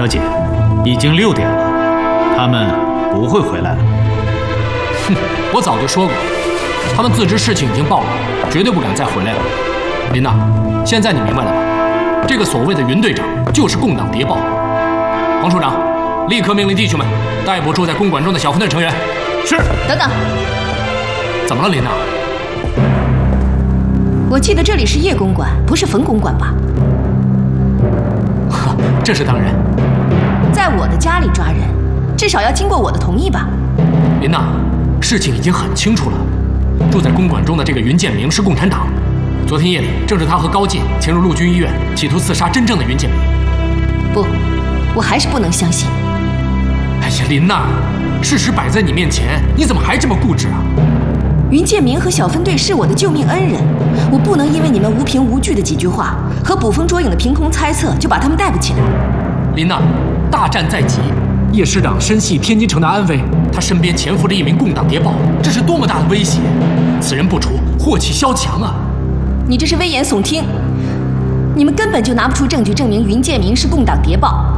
小姐，已经6点了，他们不会回来了。 哼，我早就说过，他们自知事情已经暴露，绝对不敢再回来了。琳娜，现在你明白了吧？这个所谓的云队长就是共党谍报。王处长，立刻命令弟兄们逮捕住在公馆中的小分队成员。 是。 等等， 怎么了，琳娜？ 我记得这里是叶公馆，不是冯公馆吧？ 哈，这是当然。 在我的家里抓人，至少要经过我的同意吧？ 琳娜，事情已经很清楚了。住在公馆中的这个云建明是共产党。昨天夜里，正是他和高进潜入陆军医院，企图刺杀真正的云建明。 不，我还是不能相信。 哎呀，琳娜，事实摆在你面前，你怎么还这么固执啊？ 云建明和小分队是我的救命恩人，我不能因为你们无凭无据的几句话和捕风捉影的凭空猜测就把他们逮捕起来。 琳娜，大战在即，叶师长深系天津城的安危，他身边潜伏着一名共党谍报，这是多么大的威胁！此人不除，祸气萧墙啊！ 你这是危言耸听，你们根本就拿不出证据证明云建明是共党谍报。